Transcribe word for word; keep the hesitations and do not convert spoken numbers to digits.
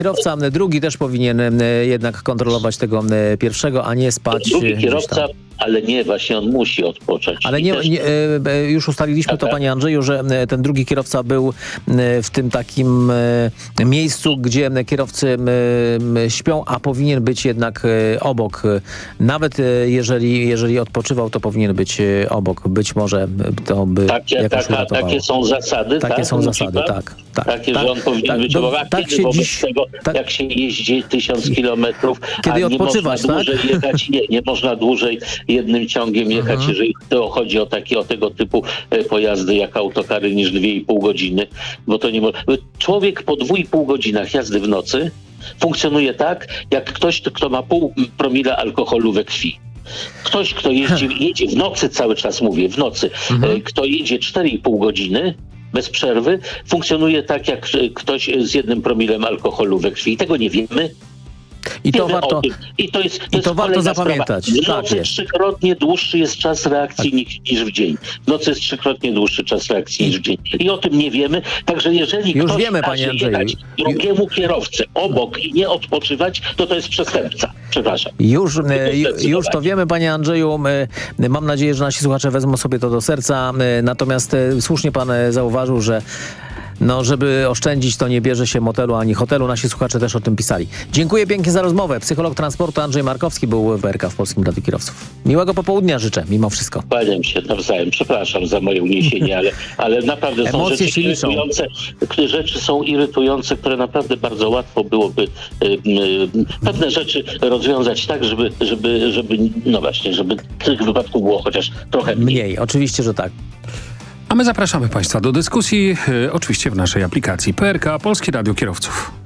Kierowca drugi też powinien jednak kontrolować tego pierwszego, a nie spać. Drugi kierowca, ale nie, właśnie on musi odpocząć. Ale nie, też... nie, już ustaliliśmy to, panie Andrzeju, że ten drugi kierowca był w tym takim miejscu, gdzie kierowcy śpią, a powinien być jednak obok. Nawet jeżeli, jeżeli odpoczywał, to powinien być obok. Być może to by takie, jakoś taka, uratowało. Takie są zasady, Takie tak? są zasady, tak. tak takie, tak, że on powinien tak, być do, obok. tak Kiedy się wobec dziś, tego, tak, jak się jeździ tysiąc kilometrów, kiedy a nie odpoczywać, można tak? dłużej jechać, nie, nie można dłużej jednym ciągiem jechać, Mhm. jeżeli to chodzi o takie, o tego typu pojazdy jak autokary, niż dwie i pół godziny, bo to nie może. Człowiek po dwóch i pół godzinach jazdy w nocy funkcjonuje tak, jak ktoś, kto ma pół promila alkoholu we krwi. Ktoś, kto jeździ, jedzie w nocy cały czas, mówię, w nocy, mhm. kto jedzie cztery i pół godziny bez przerwy, funkcjonuje tak, jak ktoś z jednym promilem alkoholu we krwi. I tego nie wiemy. I to warto, I to, jest, to, i jest to warto zapamiętać. Sprawa. W tak nocy jest. trzykrotnie dłuższy jest czas reakcji tak. niż, niż w dzień. W nocy jest trzykrotnie dłuższy czas reakcji I... niż w dzień. I o tym nie wiemy. Także jeżeli Już ktoś wiemy, każe panie Andrzeju. jechać drugiemu kierowcy obok i nie odpoczywać, to to jest przestępca. Przepraszam. Już, już to wiemy, panie Andrzeju. Mam nadzieję, że nasi słuchacze wezmą sobie to do serca. Natomiast słusznie pan zauważył, że no, żeby oszczędzić, to nie bierze się motelu ani hotelu. Nasi słuchacze też o tym pisali. Dziękuję pięknie za rozmowę. Psycholog transportu Andrzej Markowski był w B R K w Polskim Radiu Kierowców. Miłego popołudnia życzę, mimo wszystko. Kłaniam się nawzajem. Przepraszam za moje uniesienie, ale, ale naprawdę są Emocje rzeczy irytujące, które rzeczy są irytujące, które naprawdę bardzo łatwo byłoby y, y, pewne rzeczy rozwiązać tak, żeby, żeby, żeby, no właśnie, żeby tych wypadków było chociaż trochę mniej. Mniej, oczywiście, że tak. A my zapraszamy państwa do dyskusji, y, oczywiście w naszej aplikacji P R K Polskie Radio Kierowców.